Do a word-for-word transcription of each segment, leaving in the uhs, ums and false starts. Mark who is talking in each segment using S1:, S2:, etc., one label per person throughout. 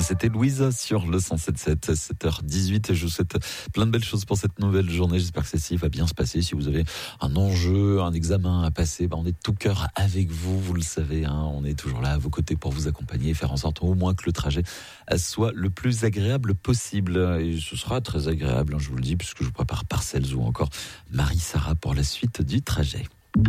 S1: C'était Louise sur le cent sept virgule sept, sept heures dix-huit, et je vous souhaite plein de belles choses pour cette nouvelle journée. J'espère que celle-ci va bien se passer. Si vous avez un enjeu, un examen à passer, bah on est de tout cœur avec vous, vous le savez, hein, on est toujours là à vos côtés pour vous accompagner et faire en sorte au moins que le trajet soit le plus agréable possible. Et ce sera très agréable, hein, je vous le dis, puisque je vous prépare Parcels ou encore Marie-Sara pour la suite du trajet.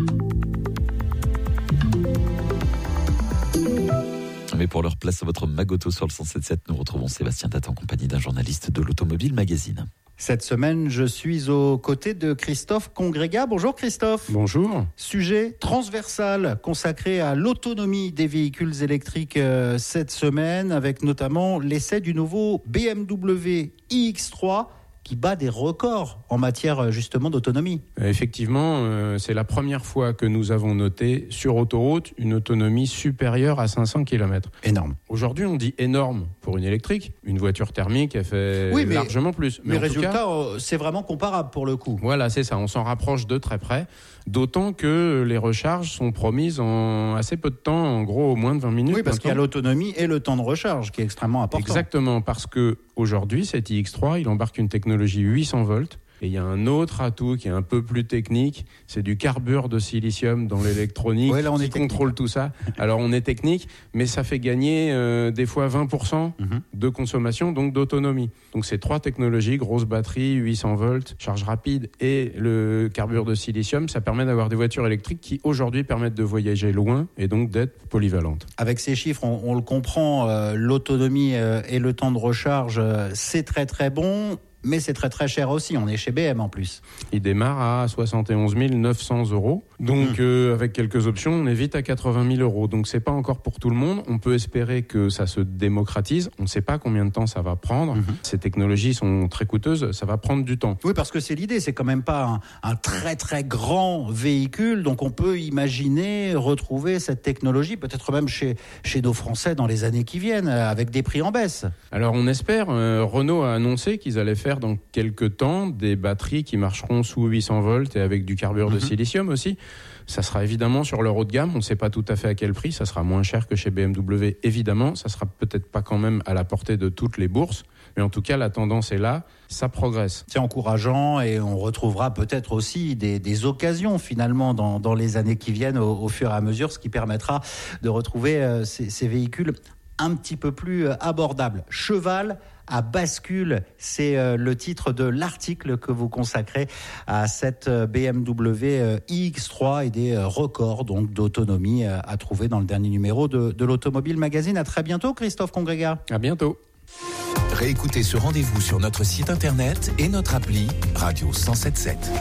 S1: Mais pour leur place à votre Magoto sur le cent sept virgule sept, nous retrouvons Sébastien Datt en compagnie d'un journaliste de l'Automobile Magazine.
S2: Cette semaine, je suis aux côtés de Christophe Congrégat. Bonjour Christophe.
S3: Bonjour.
S2: Sujet transversal consacré à l'autonomie des véhicules électriques euh, cette semaine, avec notamment l'essai du nouveau B M W i X trois qui bat des records en matière justement d'autonomie.
S3: Effectivement, euh, c'est la première fois que nous avons noté sur autoroute une autonomie supérieure à cinq cents kilomètres.
S2: Énorme.
S3: Aujourd'hui, on dit énorme pour une électrique. Une voiture thermique, elle fait
S2: oui, mais,
S3: largement plus.
S2: Mais, mais résultat, cas, c'est vraiment comparable pour le coup.
S3: Voilà, c'est ça. On s'en rapproche de très près. D'autant que les recharges sont promises en assez peu de temps, en gros au moins de vingt minutes.
S2: Oui, parce qu'il y a l'autonomie et le temps de recharge qui est extrêmement important.
S3: Exactement, parce que aujourd'hui, cet i X trois, il embarque une technologie huit cents volts. Et il y a un autre atout qui est un peu plus technique, c'est du carbure de silicium dans l'électronique
S2: ouais, là, on
S3: qui
S2: est
S3: contrôle tout ça. Alors on est technique, mais ça fait gagner euh, des fois vingt pour cent mm-hmm. de consommation, donc d'autonomie. Donc c'est trois technologies, grosse batterie, huit cents volts, charge rapide et le carbure de silicium, ça permet d'avoir des voitures électriques qui aujourd'hui permettent de voyager loin et donc d'être polyvalentes.
S2: Avec ces chiffres, on, on le comprend, euh, l'autonomie euh, et le temps de recharge, euh, c'est très très bon. Mais c'est très très cher aussi, on est chez B M en plus.
S3: Il démarre à soixante et onze mille neuf cents euros. Donc mmh. euh, avec quelques options, on est vite à quatre-vingt mille euros. Donc c'est pas encore pour tout le monde. On peut espérer que ça se démocratise. On ne sait pas combien de temps ça va prendre. Mmh. Ces technologies sont très coûteuses, ça va prendre du temps.
S2: Oui, parce que c'est l'idée, c'est quand même pas un, un très très grand véhicule. Donc on peut imaginer retrouver cette technologie, peut-être même chez, chez nos Français dans les années qui viennent, avec des prix en baisse.
S3: Alors on espère. Euh, Renault a annoncé qu'ils allaient faire dans quelques temps des batteries qui marcheront sous huit cents volts et avec du carbure mmh. de silicium aussi. Ça sera évidemment sur leur haut de gamme, on ne sait pas tout à fait à quel prix, ça sera moins cher que chez B M W évidemment, ça sera peut-être pas quand même à la portée de toutes les bourses, mais en tout cas la tendance est là, ça progresse.
S2: C'est encourageant et on retrouvera peut-être aussi des, des occasions finalement dans, dans les années qui viennent au, au fur et à mesure, ce qui permettra de retrouver euh, ces, ces véhicules un petit peu plus abordables. Cheval à bascule, c'est euh, le titre de l'article que vous consacrez à cette euh, B M W euh, i X trois et des euh, records donc d'autonomie euh, à trouver dans le dernier numéro de, de l'Automobile Magazine. À très bientôt, Christophe Congrégat.
S3: À bientôt.
S4: Réécoutez ce rendez-vous sur notre site internet et notre appli Radio cent sept virgule sept.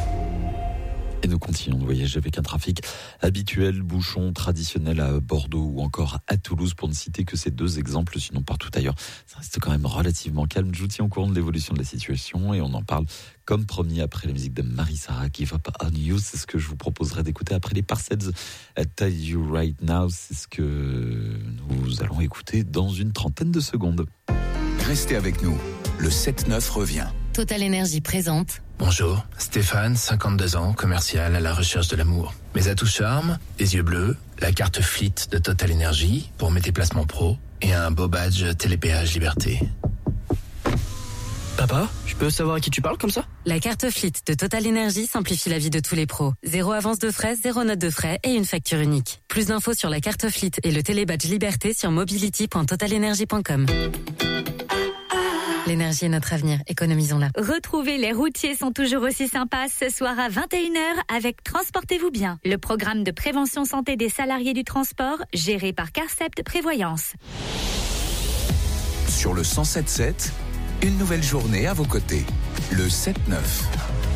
S1: Et nous continuons de voyager avec un trafic habituel, bouchon traditionnel à Bordeaux ou encore à Toulouse, pour ne citer que ces deux exemples, sinon partout ailleurs. Ça reste quand même relativement calme. Je vous tiens au courant de l'évolution de la situation et on en parle comme promis après la musique de Marie-Sara, Give Up On You. C'est ce que je vous proposerai d'écouter après les Parcels Tell You Right Now. C'est ce que nous allons écouter dans une trentaine de secondes.
S4: Restez avec nous, le sept neuf revient.
S5: Total Énergie présente.
S6: Bonjour, Stéphane, cinquante-deux ans, commercial à la recherche de l'amour. Mes atouts charme, des yeux bleus, la carte Fleet de Total Énergie pour mes déplacements pro et un beau badge Télépéage Liberté.
S7: Papa, je peux savoir à qui tu parles comme ça ?
S5: La carte Fleet de Total Énergie simplifie la vie de tous les pros. Zéro avance de frais, zéro note de frais et une facture unique. Plus d'infos sur la carte Fleet et le Télébadge Liberté sur mobility point total energy point com. L'énergie est notre avenir, économisons-la.
S8: Retrouvez Les Routiers sont toujours aussi sympas ce soir à vingt et une heures avec Transportez-vous bien, le programme de prévention santé des salariés du transport géré par Carcept Prévoyance.
S4: Sur le cent sept virgule sept, une nouvelle journée à vos côtés. Le sept neuf.